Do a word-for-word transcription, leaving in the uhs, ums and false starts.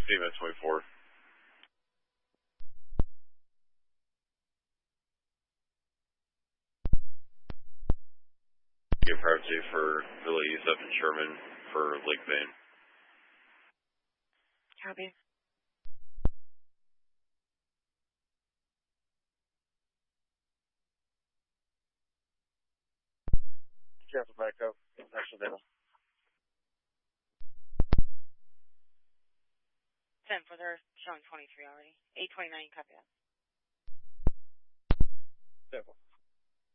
Steam at twenty-four. Get privacy for Villa East up in Sherman for Lake Bane. Copy. Careful back up. National data. ten for they're showing twenty-three already. eight twenty-nine, copy that. Careful.